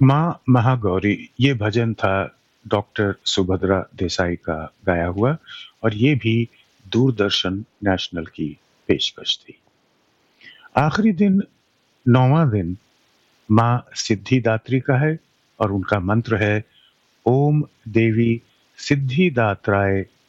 माँ महागौरी ये भजन था डॉक्टर सुभद्रा देसाई का गाया हुआ और ये भी दूरदर्शन नेशनल की पेशकश थी। आखिरी दिन 9वां दिन माँ सिद्धिदात्री का है और उनका मंत्र है ओम देवी सिद्धिदात्राय